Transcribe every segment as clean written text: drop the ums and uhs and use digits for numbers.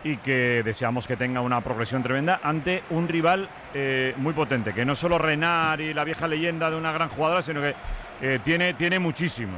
y que deseamos que tenga una progresión tremenda ante un rival muy potente, que no solo Renard y la vieja leyenda de una gran jugadora, sino que tiene muchísimo.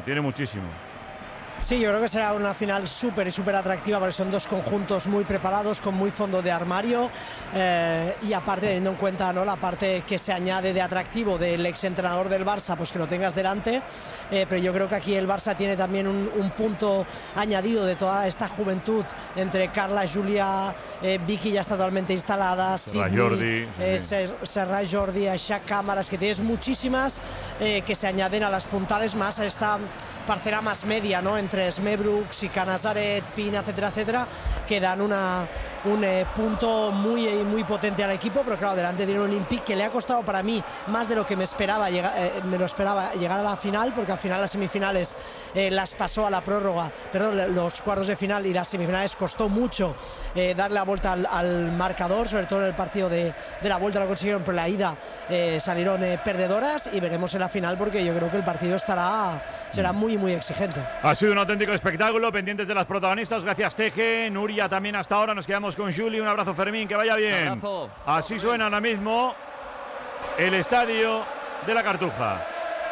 Sí, yo creo que será una final súper atractiva porque son dos conjuntos muy preparados, con muy fondo de armario y aparte teniendo en cuenta, ¿no?, la parte que se añade de atractivo del exentrenador del Barça, pues que lo tengas delante, pero yo creo que aquí el Barça tiene también un punto añadido de toda esta juventud entre Carla, Julia, Vicky ya está totalmente instalada, Sidney, Serra Jordi, Shaq Cámaras, que tienes muchísimas que se añaden a las puntales más a esta parcela más media, ¿no?, entre Smebrooks y Canazaret, Pina, etcétera, que dan un punto muy potente al equipo, pero claro, delante tiene un Olympique que le ha costado para mí más de lo que me lo esperaba llegar a la final, porque al final las semifinales las pasó a la prórroga, los cuartos de final y las semifinales costó mucho darle la vuelta al marcador, sobre todo en el partido de la vuelta lo consiguieron, pero la ida salieron perdedoras, y veremos en la final porque yo creo que el partido será muy exigente. Ha sido un auténtico espectáculo, pendientes de las protagonistas. Gracias, Teje, Nuria también hasta ahora. Nos quedamos con Juli. Un abrazo, Fermín, que vaya bien. Un abrazo. Así suena ahora mismo el estadio de la Cartuja.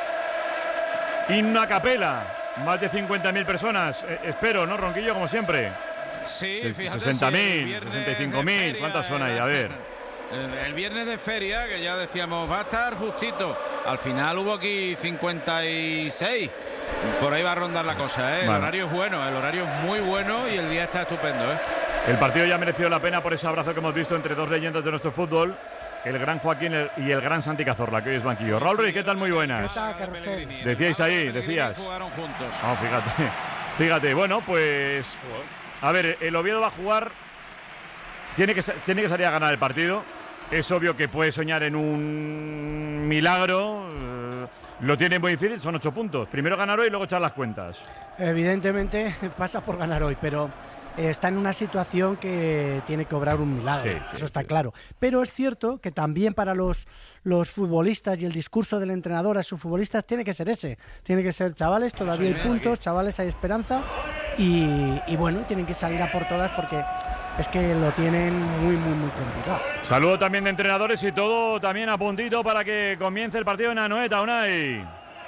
Himno a capela, más de 50.000 personas. Espero, ¿no, Ronquillo? Como siempre. Sí, fíjate. 60.000, 65.000. ¿Cuántas son ahí? A ver. El viernes de feria, que ya decíamos, va a estar justito. Al final hubo aquí 56. Por ahí va a rondar la cosa, ¿eh? El horario es bueno, el horario es muy bueno y el día está estupendo, ¿eh? El partido ya mereció la pena por ese abrazo que hemos visto entre dos leyendas de nuestro fútbol, el gran Joaquín y el gran Santi Cazorla, que hoy es banquillo. Raúl Ruiz, ¿qué tal? Muy buenas. ¿Qué tal, Carrusel? Decíais ahí, decías. Jugaron juntos. No, fíjate. Bueno, pues a ver, el Oviedo va a jugar. Tiene que salir a ganar el partido. Es obvio que puede soñar en un milagro. Lo tiene muy difícil, son 8 puntos. Primero ganar hoy y luego echar las cuentas. Evidentemente pasa por ganar hoy, pero está en una situación que tiene que obrar un milagro, eso está claro. Pero es cierto que también para los futbolistas y el discurso del entrenador a sus futbolistas tiene que ser ese. Tiene que ser, chavales, todavía hay puntos, chavales, hay esperanza y bueno, tienen que salir a por todas porque es que lo tienen muy complicado. Saludo también de entrenadores y todo también a puntito para que comience el partido en Anoeta, Unai.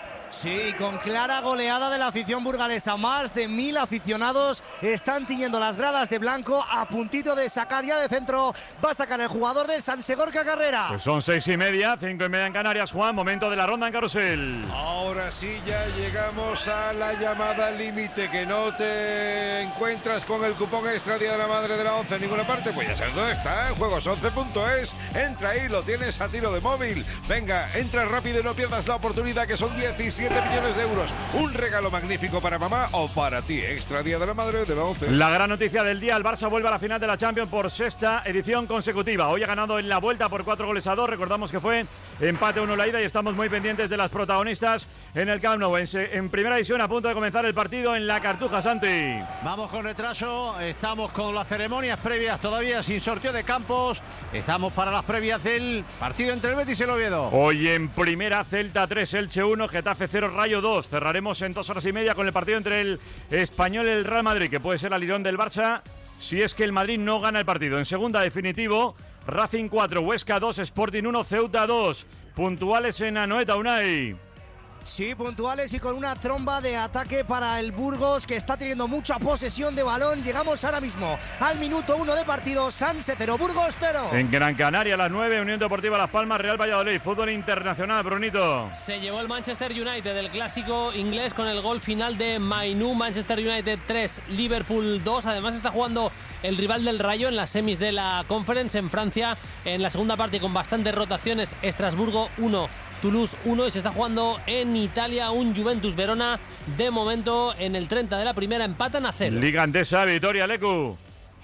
Sí, con clara goleada de la afición burgalesa. Más de 1.000 aficionados están tiñendo las gradas de blanco, a puntito de sacar ya de centro. Va a sacar el jugador del San Segorca Carrera. Pues son 6:30, 5:30 en Canarias, Juan. Momento de la ronda en carrusel. Ahora sí ya llegamos a la llamada límite. Que no te encuentras con el cupón extra Día de la Madre de la 11 en ninguna parte. Pues ya sabes dónde está, en juegos11.es. Entra ahí, lo tienes a tiro de móvil. Venga, entra rápido y no pierdas la oportunidad, que son 17 millones de euros. Un regalo magnífico para mamá o para ti. Extra Día de la Madre de la 11. La gran noticia del día: el Barça vuelve a la final de la Champions por 6ª edición consecutiva. Hoy ha ganado en la vuelta por 4-2. Recordamos que fue empate 1 la ida y estamos muy pendientes de las protagonistas en el Camp Nou. En primera división, a punto de comenzar el partido en la Cartuja, Santi. Vamos con retraso, estamos con las ceremonias previas todavía sin sorteo de campos. Estamos para las previas del partido entre el Betis y el Oviedo. Hoy en primera, Celta 3, Elche 1, Getafe 0, Rayo 2. Cerraremos en 2 horas y media con el partido entre el Español y el Real Madrid, que puede ser el alirón del Barça si es que el Madrid no gana el partido. En segunda, definitivo, Racing 4, Huesca 2, Sporting 1, Ceuta 2. Puntuales en Anoeta, Unai. Sí, puntuales y con una tromba de ataque para el Burgos, que está teniendo mucha posesión de balón. Llegamos ahora mismo al minuto 1 de partido. Sanse 0, Burgos 0. En Gran Canaria a las 9, Unión Deportiva Las Palmas, Real Valladolid. Fútbol internacional, Brunito. Se llevó el Manchester United, el clásico inglés, con el gol final de Mainú. Manchester United 3, Liverpool 2. Además está jugando el rival del Rayo en las semis de la Conference en Francia. En la segunda parte, con bastantes rotaciones, Estrasburgo 1, Toulouse 1, y se está jugando en Italia un Juventus Verona. De momento, en el 30 de la primera, empatan a 0. Liga Andesa, Vitoria, Lecu.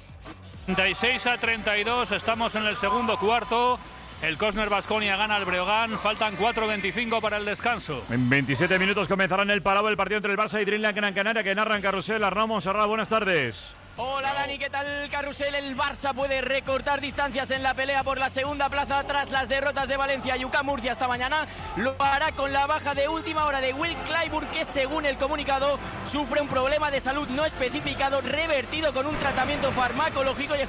36-32, estamos en el segundo cuarto. El Cosner Baskonia gana al Breogán, faltan 4:25 para el descanso. En 27 minutos comenzará en el Palau el partido entre el Barça y Dreamland Gran Canaria, que narra en carrusel. Arnau Montserrat, buenas tardes. Hola Dani, ¿qué tal Carrusel? El Barça puede recortar distancias en la pelea por la segunda plaza tras las derrotas de Valencia y UCAM Murcia esta mañana. Lo hará con la baja de última hora de Will Clyburn, que según el comunicado sufre un problema de salud no especificado, revertido con un tratamiento farmacológico y